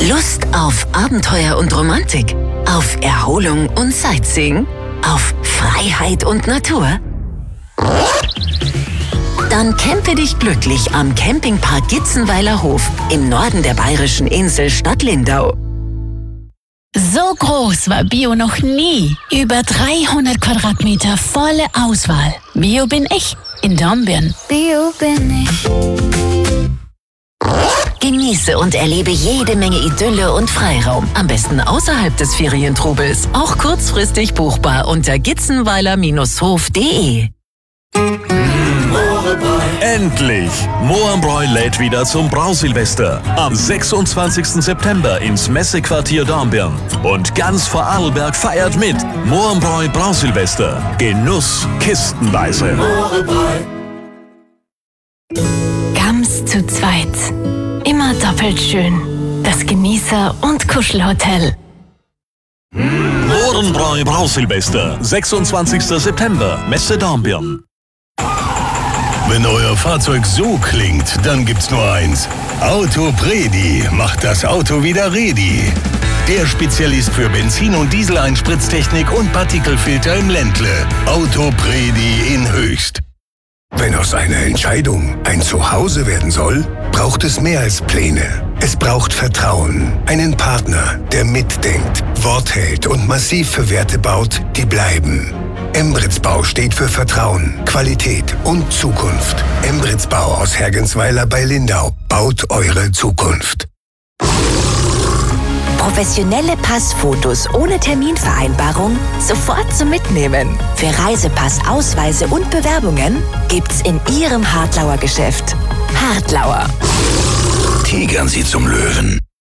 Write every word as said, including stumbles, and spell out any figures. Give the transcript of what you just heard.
Lust auf Abenteuer und Romantik? Auf Erholung und Sightseeing? Auf Freiheit und Natur? Dann campe dich glücklich am Campingpark Gitzenweiler Hof im Norden der bayerischen Insel Stadt Lindau. So groß war Bio noch nie. Über dreihundert Quadratmeter volle Auswahl. Bio bin ich in Dornbirn. Bio bin ich. Genieße und erlebe jede Menge Idylle und Freiraum. Am besten außerhalb des Ferientrubels. Auch kurzfristig buchbar unter gitzenweiler Hof punkt de. Endlich! Mohrenbräu lädt wieder zum Brausilvester. Am sechsundzwanzigsten September ins Messequartier Dornbirn. Und ganz Vorarlberg feiert mit. Mohrenbräu Brausilvester. Genuss kistenweise. Gams zu zweit. Immer doppelt schön. Das Genießer- und Kuschelhotel. Mohrenbräu Brausilvester. sechsundzwanzigsten September. Messe Dornbirn. Wenn euer Fahrzeug so klingt, dann gibt's nur eins. Autopredi macht das Auto wieder ready. Der Spezialist für Benzin- und Dieseleinspritztechnik und Partikelfilter im Ländle. Autopredi in Höchst. Wenn aus einer Entscheidung ein Zuhause werden soll, braucht es mehr als Pläne. Es braucht Vertrauen, einen Partner, der mitdenkt, Wort hält und massiv für Werte baut, die bleiben. Embrits Bau steht für Vertrauen, Qualität und Zukunft. Embrits Bau aus Hergensweiler bei Lindau baut eure Zukunft. Professionelle Passfotos ohne Terminvereinbarung sofort zum Mitnehmen. Für Reisepass, Ausweise und Bewerbungen gibt's in Ihrem Hartlauer Geschäft. Hartlauer. Tigern Sie zum Löwen.